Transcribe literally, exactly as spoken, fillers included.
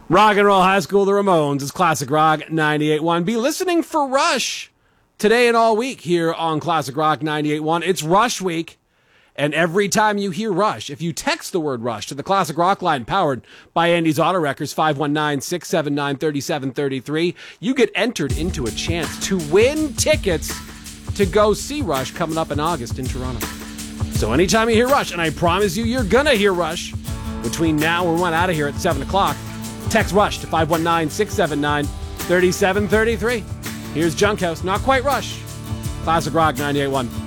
Rock and Roll High School, the Ramones, is Classic Rock ninety-eight point one. Be listening for Rush today and all week here on Classic Rock ninety-eight point one. It's Rush Week, and every time you hear Rush, if you text the word Rush to the Classic Rock line powered by Andy's Auto Records, five one nine, six seven nine, three seven three three, you get entered into a chance to win tickets to go see Rush coming up in August in Toronto. So anytime you hear Rush, and I promise you, you're going to hear Rush between now and we're out of here at seven o'clock, text Rush to five one nine, six seven nine, three seven three three. Here's Junkhouse, not quite Rush. Classic Rock ninety-eight point one.